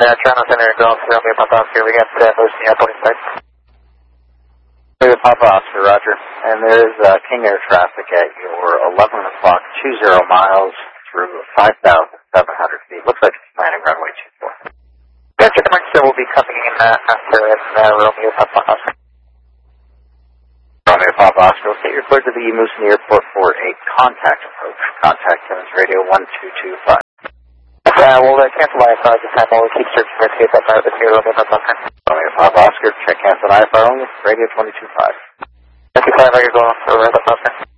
Toronto Center, Golf, Romeo Papa Oscar, we got Lucy Airport inside. Romeo Papa Oscar, roger. And there is King Air traffic at your 11 o'clock, 20 miles through 5,700 feet. Looks like it's planning runway 24. Gotcha, so we'll be coming in after Romeo Papa Oscar. Romeo Papa Oscar, okay, you're cleared to the Mooson Airport for a contact approach. Contact Simmons Radio 1225. We'll cancel IFR this time. We'll keep searching for escape IFR this year. Romeo Papa Oscar. Romeo Papa Oscar, check cancel IFR only, Radio 225. 25, I can go off for Papa Oscar.